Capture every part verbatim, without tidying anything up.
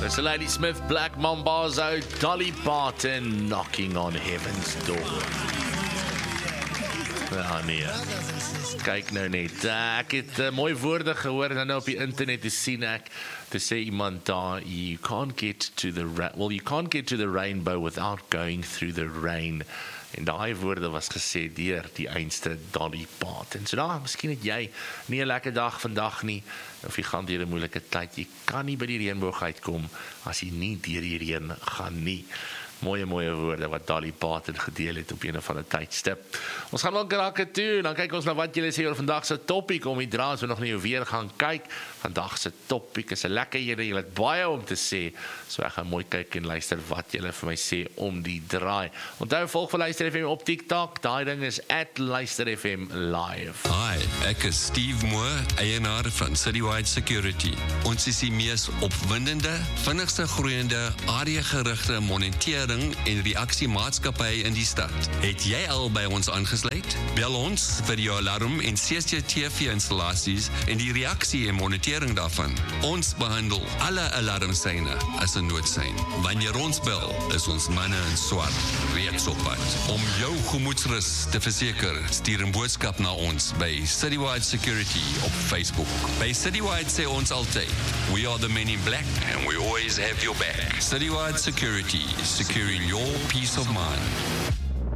There's a Lady Smith, Black Mambazo, Dolly Parton, Knocking on Heaven's Door. Ja, nee. Kyk nou net. Uh, ek het uh, mooi woorde gehoor en nou op die internet te sien ek te sê iemand daar, you can't get to the ra- well, you can't get to the rainbow without going through the rain. En daai woorde was gesê deur die einste Dolly Parton. So daar, miskien het jy nie 'n lekker dag vandag nie, of jy gaan deur 'n moeilike tyd. Jy kan nie by die reënboog uitkom as jy nie deur die reën gaan nie. Mooie, mooie woorde wat Dolly Parton gedeel het op een of ander tydstip. Ons gaan wel krakke toe, dan kyk ons na wat julle sê oor vandag se topiek, om die draad so nog nie weer gaan kyk. Vandag se topiek is 'n lekker ene, julle het baie om te sê, so ek gaan mooi kyk en luister wat julle vir my sê om die draai. Onthou, volg vir Luister F M op TikTok, daai ding is at Luister F M Live. Hi, ek is Steve Moore, eienaar van Citywide Security. Ons is die mees opwindende, vinnigste groeiende, areagerigte monitering en reaksiemaatskappy in die stad. Het jy al by ons aangesluit? Bel ons vir jou alarm en C C T V-installasies en die reaksie en monitering daarvan. Ons behandel alle alarmsyne as 'n noodsein. Wanneer ons bel, is ons manne in swart reeds op pad. Om jou gemoedsrus te verseker, stuur 'n boodskap na ons by Citywide Security op Facebook. By Citywide sê ons altyd, we are the men in black and we always have your back. Citywide Security, securing your peace of mind.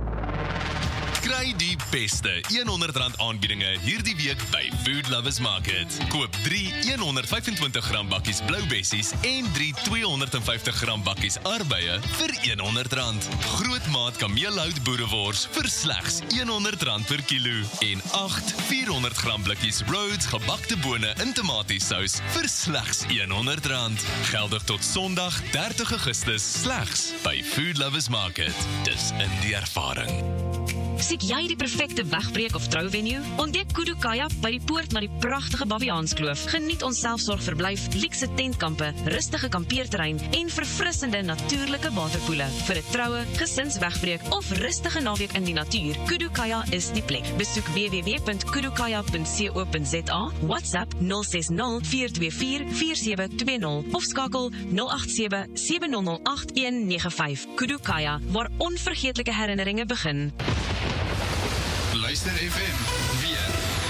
Kry die beste honderd rand aanbiedinge hierdie week by Food Lovers Market. Koop drie honderdvyfentwintig gram bakkies blou bessies en drie tweehonderdvyftig gram bakkies arbeie vir honderd rand. Groot maat kameelhout boerewors vir slegs honderd rand per kilo en agt vierhonderd gram blikkies Rhodes gebakte bone in tomatiesous vir slegs honderd rand. Geldig tot Sondag dertig Augustus slegs by Food Lovers Market. Dis in die ervaring. Soek jy die perfekte wegbreek of trouvenue? Ontdek Kudu Kaya by die poort na die pragtige Baviaanskloof. Geniet ons selfsorgverblyf, luukse tentkampe, rustige kampeerterrein en verfrissende natuurlike waterpoele. Vir 'n troue, gesinswegbreek of rustige naweek in die natuur, Kudu Kaya is die plek. Besoek w w w punt kudukaya punt co punt za, WhatsApp nul ses nul vier twee vier vier sewe twee nul of skakel nul agt sewe sewe nul nul agt een nege vyf. Kudu Kaya, waar onvergeetlike herinneringe begin. Luister F M, weer.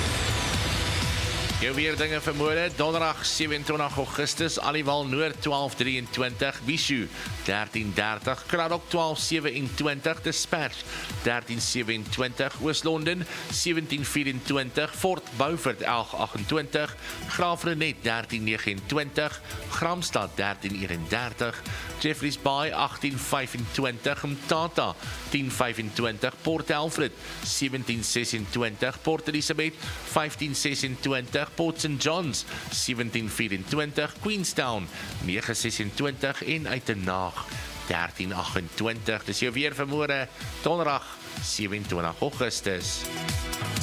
Jou weer dinge vermoede, donderdag sewe-en-twintig Augustus, Aliwal Noord twaalf drieëntwintig, Bishu dertien dertig, Kraddock twaalf sewe-en-twintig, Disperse dertien sewe-en-twintig, Oos-London sewentien vyf-en-twintig, Fort Beaufort elf agt-en-twintig, Graafrenet dertien nege-en-twintig, Gramstad dertien een-en-dertig, Jeffreys Bay agttien vyf-en-twintig, Mtata tien vyf-en-twintig, Port Alfred sewentien ses-en-twintig, Port Elizabeth vyftien ses-en-twintig, Port Saint John's sewentien vyf-en-twintig, Queenstown nege ses-en-twintig en Uitenaag dertien agt-en-twintig. Dis jou weer vermoere, donderdag sewe-en-twintig Augustus.